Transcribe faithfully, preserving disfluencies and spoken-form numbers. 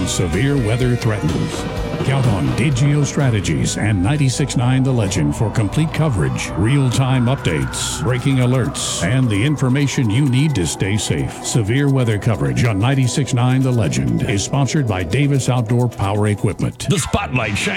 when severe weather threatens. Count on Digio Strategies and ninety-six point nine The Legend for complete coverage, real-time updates, breaking alerts, and the information you need to stay safe. Severe weather coverage on ninety-six point nine The Legend is sponsored by Davis Outdoor Power Equipment. The spotlight shines